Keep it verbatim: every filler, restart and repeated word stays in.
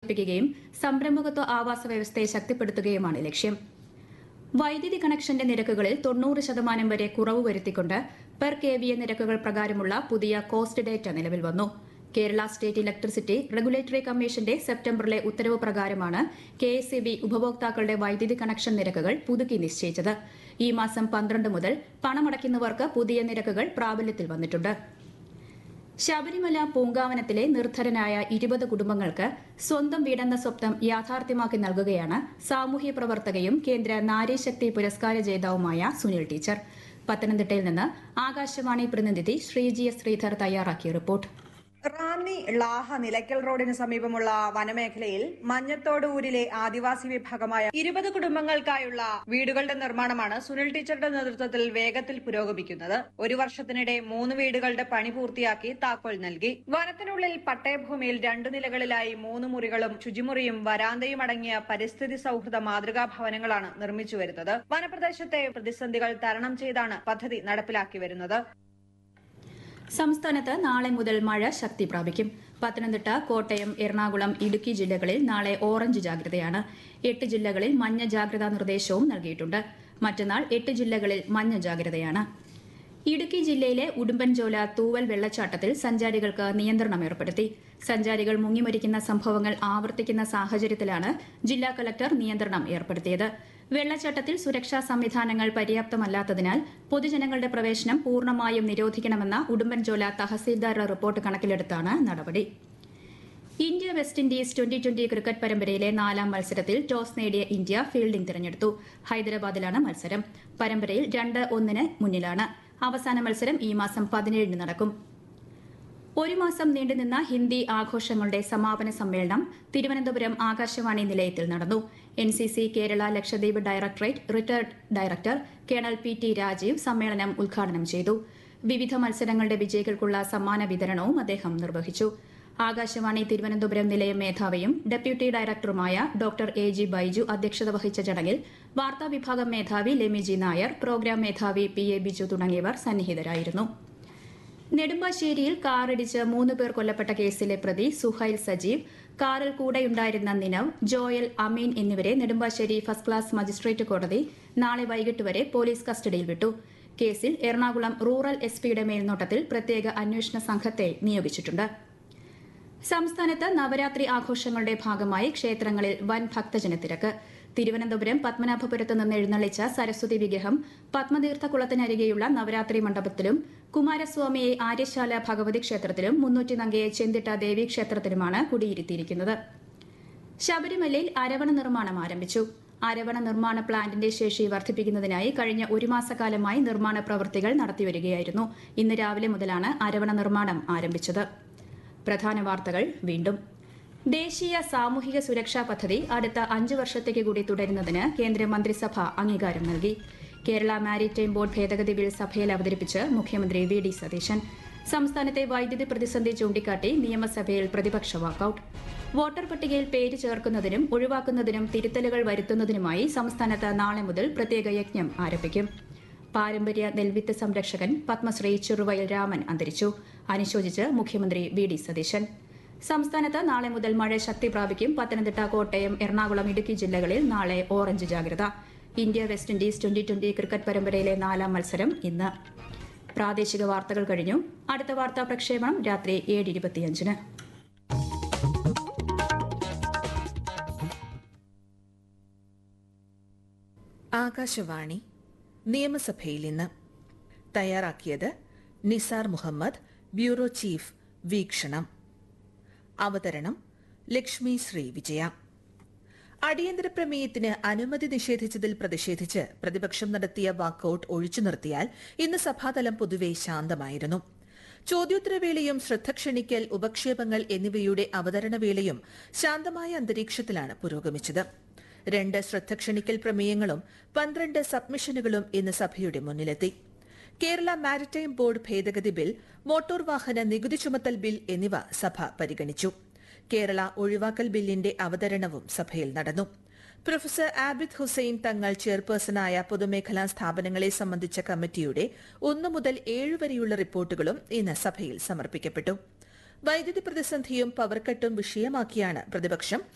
വർദ്ധിപ്പിക്കുകയും സംരംഭകത്വ ആവാസ വ്യവസ്ഥയെ ശക്തിപ്പെടുത്തുകയുമാണ് ലക്ഷ്യം. വൈദ്യുതി കണക്ഷന്റെ നിരക്കുകളിൽ തൊണ്ണൂറ് ശതമാനം വരെ കുറവ് വരുത്തിക്കൊണ്ട് പെർ കെ വി എ നിരക്കുകൾ പ്രകാരമുള്ള പുതിയ കോസ്റ്റ് ഡേറ്റ നിലവിൽ വന്നു. കേരള സ്റ്റേറ്റ് ഇലക്ട്രിസിറ്റി റെഗുലേറ്ററി കമ്മീഷന്റെ സെപ്റ്റംബറിലെ ഉത്തരവ് പ്രകാരമാണ് കെ എസ് ഇ ബി ഉപഭോക്താക്കളുടെ വൈദ്യുതി കണക്ഷൻ നിരക്കുകൾ പുതുക്കി നിശ്ചയിച്ചത്. ഈ മാസം പന്ത്രണ്ട് മുതൽ പണമടയ്ക്കുന്നവർക്ക് പുതിയ നിരക്കുകൾ പ്രാബല്യത്തിൽ വന്നിട്ടുണ്ട്. ശബരിമല പൂങ്കാവനത്തിലെ നിർധരനായ ഇരുപത് കുടുംബങ്ങൾക്ക് സ്വന്തം വീടെന്ന സ്വപ്നം യാഥാർത്ഥ്യമാക്കി നൽകുകയാണ് സാമൂഹ്യ പ്രവർത്തകയും കേന്ദ്ര നാരീശക്തി പുരസ്കാര ജേതാവുമായ സുനിൽ ടീച്ചർ. പത്തനംതിട്ടയിൽ നിന്ന് ആകാശവാണി പ്രതിനിധി ശ്രീജി എസ് ശ്രീധർ തയ്യാറാക്കിയ റിപ്പോർട്ട്. റാന്നി ലാഹ നിലയ്ക്കൽ റോഡിന് സമീപമുള്ള വനമേഖലയിൽ മഞ്ഞത്തോട് ഊരിലെ ആദിവാസി വിഭാഗമായ ഇരുപത് കുടുംബങ്ങൾക്കായുള്ള വീടുകളുടെ നിർമ്മാണമാണ് സുനിൽ ടീച്ചറുടെ നേതൃത്വത്തിൽ വേഗത്തിൽ പുരോഗമിക്കുന്നത്. ഒരു വർഷത്തിനിടെ മൂന്ന് വീടുകളുടെ പണി പൂർത്തിയാക്കി താക്കോൽ നൽകി. വനത്തിനുള്ളിൽ പട്ടയഭൂമിയിൽ രണ്ടു നിലകളിലായി മൂന്ന് മുറികളും ശുചിമുറിയും വരാന്തയും അടങ്ങിയ പരിസ്ഥിതി സൌഹൃദ മാതൃകാ ഭവനങ്ങളാണ് നിർമ്മിച്ചു വരുന്നത്. വനപ്രദേശത്തെ പ്രതിസന്ധികൾ തരണം ചെയ്താണ് പദ്ധതി നടപ്പിലാക്കി വരുന്നത്. സംസ്ഥാനത്ത് നാളെ മുതൽ മഴ ശക്തി പ്രാപിക്കും. പത്തനംതിട്ട, കോട്ടയം, എറണാകുളം, ഇടുക്കി ജില്ലകളിൽ നാളെ ഓറഞ്ച് ജാഗ്രതയാണ്. എട്ട് ജില്ലകളിൽ മഞ്ഞ ജാഗ്രതാ നിർദ്ദേശവും നൽകിയിട്ടുണ്ട്. മറ്റന്നാൾ എട്ട് ജില്ലകളിൽ മഞ്ഞ ജാഗ്രതയാണ്. ഇടുക്കി ജില്ലയിലെ ഉടുമ്പൻചോല തൂവൽ വെള്ളച്ചാട്ടത്തിൽ സഞ്ചാരികൾക്ക് നിയന്ത്രണം ഏർപ്പെടുത്തി. സഞ്ചാരികൾ മുങ്ങിമരിക്കുന്ന സംഭവങ്ങൾ ആവർത്തിക്കുന്ന സാഹചര്യത്തിലാണ് ജില്ലാ കലക്ടർ നിയന്ത്രണം ഏർപ്പെടുത്തിയത്. വെള്ളച്ചാട്ടത്തിൽ സുരക്ഷാ സംവിധാനങ്ങൾ പര്യാപ്തമല്ലാത്തതിനാൽ പൊതുജനങ്ങളുടെ പ്രവേശനം പൂർണ്ണമായും നിരോധിക്കണമെന്ന ഉടുമ്പൻചോല തഹസീൽദാരുടെ റിപ്പോർട്ട് കണക്കിലെടുത്താണ് നടപടി. India west Indies twenty twenty cricket പരമ്പരയിലെ നാലാം മത്സരത്തിൽ ടോസ് നേടിയ ഇന്ത്യ ഫീൽഡിംഗ് തിരഞ്ഞെടുത്തു. ഹൈദരാബാദിലാണ് മത്സരം. പരമ്പരയിൽ രണ്ട് ഒന്നിന് മുന്നിലാണ്. അവസാന മത്സരം ഈ മാസം പതിനേഴിന് നടക്കും. ഒരു മാസം നീണ്ടുനിന്ന ഹിന്ദി ആഘോഷങ്ങളുടെ സമാപന സമ്മേളനം തിരുവനന്തപുരം ആകാശവാണി നിലയത്തിൽ നടന്നു. N C C Kerala Lakshadweep directorate retired director colonel P T Rajeev സമ്മേളനം ഉദ്ഘാടനം ചെയ്തു. വിവിധ മത്സരങ്ങളുടെ വിജയികൾക്കുള്ള സമ്മാന വിതരണവും അദ്ദേഹം നിർവഹിച്ചു. ആകാശവാണി തിരുവനന്തപുരം നിലയം മേധാവിയും ഡെപ്യൂട്ടി ഡയറക്ടറുമായ ഡോക്ടർ എ ജി ബൈജു അധ്യക്ഷത വഹിച്ച ചടങ്ങിൽ വാർത്താവിഭാഗം മേധാവി ലെമി ജി നായർ, പ്രോഗ്രാം മേധാവി പി എ ബിജു തുടങ്ങിയവർ സന്നിഹിതരായിരുന്നു. നെടുമ്പാശ്ശേരിയിൽ കാറിടിച്ച് മൂന്ന് പേർ കൊല്ലപ്പെട്ട കേസിലെ പ്രതി സുഹൈൽ സജീവ്, കാറിൽ കൂടെയുണ്ടായിരുന്ന നിനവ്, ജോയൽ, അമീൻ എന്നിവരെ നെടുമ്പാശ്ശേരി ഫസ്റ്റ് ക്ലാസ് മജിസ്ട്രേറ്റ് കോടതി നാളെ വൈകിട്ട് വരെ പോലീസ് കസ്റ്റഡിയിൽ വിട്ടു. കേസിൽ എറണാകുളം റൂറൽ എസ് പിയുടെ മേൽനോട്ടത്തിൽ പ്രത്യേക അന്വേഷണ സംഘത്തെ നിയോഗിച്ചിട്ടുണ്ട്. സംസ്ഥാനത്ത് നവരാത്രി ആഘോഷങ്ങളുടെ ഭാഗമായി ക്ഷേത്രങ്ങളിൽ വൻ ഭക്തജനത്തിരക്ക്. തിരുവനന്തപുരം പത്മനാഭപുരത്ത് നിന്ന് എഴുന്നള്ളിച്ച സരസ്വതി വിഗ്രഹം പത്മതീർത്ഥക്കുളത്തിനരികെയുള്ള നവരാത്രി മണ്ഡപത്തിലും കുമാരസ്വാമിയെ ആര്യശാല ഭഗവതി ക്ഷേത്രത്തിലും മുന്നൂറ്റി നങ്കയെ ചെന്തിട്ട ദേവീക്ഷേത്രത്തിലുമാണ് കുടിയിരുത്തിയിരിക്കുന്നത്. ശബരിമലയിൽ അരവണ നിർമ്മാണം ആരംഭിച്ചു. അരവണ നിർമ്മാണ പ്ലാന്റിന്റെ ശേഷി വർദ്ധിപ്പിക്കുന്നതിനായി കഴിഞ്ഞ ഒരു മാസക്കാലമായി നിർമ്മാണ പ്രവൃത്തികൾ നടത്തിവരികയായിരുന്നു. ഇന്ന് രാവിലെ മുതലാണ് അരവണ നിർമ്മാണം ആരംഭിച്ചത്. പ്രധാന വാർത്തകൾ വീണ്ടും. ദേശീയ സാമൂഹിക സുരക്ഷാ പദ്ധതി അടുത്ത അഞ്ച് വർഷത്തേക്ക് കൂടി തുടരുന്നതിന് കേന്ദ്ര മന്ത്രിസഭ അംഗീകാരം നൽകി. കേരള മാരിടൈം ബോർഡ് ഭേദഗതി ബിൽ സഭയിൽ അവതരിപ്പിച്ച് മുഖ്യമന്ത്രി വി ഡി സതീശൻ. സംസ്ഥാനത്തെ വൈദ്യുതി പ്രതിസന്ധി ചൂണ്ടിക്കാട്ടി നിയമസഭയിൽ പ്രതിപക്ഷ വാക്കൌട്ട്. വോട്ടർ പട്ടികയിൽ പേര് ചേർക്കുന്നതിനും ഒഴിവാക്കുന്നതിനും തിരുത്തലുകൾ വരുത്തുന്നതിനുമായി സംസ്ഥാനത്ത് നാളെ മുതൽ പ്രത്യേക യജ്ഞം ആരംഭിക്കും. പാരമ്പര്യ നെൽവിത്ത് സംരക്ഷകൻ പത്മശ്രീ ചെറുവയൽ രാമൻ അന്തരിച്ചു. അനുശോചിച്ച് മുഖ്യമന്ത്രി വി ഡി സതീശൻ. സംസ്ഥാനത്ത് നാളെ മുതൽ മഴ ശക്തി പ്രാപിക്കും. പത്തനംതിട്ട, കോട്ടയം, എറണാകുളം, ഇടുക്കി ജില്ലകളിൽ നാളെ ഓറഞ്ച് ജാഗ്രത. India west Indies twenty twenty cricket പരമ്പരയിലെ നാലാം മത്സരം ഇന്ന്. പ്രാദേശിക വാർത്തകൾ കഴിഞ്ഞു. അടുത്ത വാർത്താ പ്രക്ഷേപണം രാത്രി ഏഴ് ഇരുപത്തിയഞ്ചിന്. ആകാശവാണി നിയമസഭയിൽ ഇന്ന് തയ്യാറാക്കിയത് നിസാർ മുഹമ്മദ്, ബ്യൂറോ ചീഫ്, വീക്ഷണം. അവതരണം ലക്ഷ്മി ശ്രീ വിജയ. അടിയന്തര പ്രമേയത്തിന് അനുമതി നിഷേധിച്ചതിൽ പ്രതിഷേധിച്ച് പ്രതിപക്ഷം നടത്തിയ വാക്കൌട്ട് ഒഴിച്ചു നിർത്തിയാൽ ഇന്ന് സഭാതലം പൊതുവെ ശാന്തമായിരുന്നു. ചോദ്യോത്തരവേളയും ശ്രദ്ധ ക്ഷണിക്കൽ, ഉപക്ഷേപങ്ങൾ എന്നിവയുടെ അവതരണവേളയും ശാന്തമായ അന്തരീക്ഷത്തിലാണ് പുരോഗമിച്ചത്. രണ്ട് ശ്രദ്ധ ക്ഷണിക്കൽ പ്രമേയങ്ങളും പന്ത്രണ്ട് സബ്മിഷനുകളും ഇന്ന് സഭയുടെ മുന്നിലെത്തി. കേരള മാരിടൈം ബോർഡ് ഭേദഗതി ബിൽ, മോട്ടോർ വാഹന നികുതി ചുമത്തൽ ബിൽ എന്നിവ സഭ പരിഗണിച്ചു. കേരള ഒഴിവാക്കൽ ബില്ലിന്റെ അവതരണവും സഭയിൽ നടന്നു. പ്രൊഫസർ ആബിദ് ഹുസൈൻ തങ്ങൾ ചെയർപേഴ്സണായ പൊതുമേഖലാ സ്ഥാപനങ്ങളെ സംബന്ധിച്ച കമ്മിറ്റിയുടെ ഒന്നു മുതൽ ഏഴ് വരെയുള്ള റിപ്പോർട്ടുകളും ഇന്ന് സഭയിൽ സമർപ്പിക്കപ്പെട്ടു. വൈദ്യുതി പ്രതിസന്ധിയും പവർക്കട്ടും വിഷയമാക്കിയാണ് പ്രതിപക്ഷം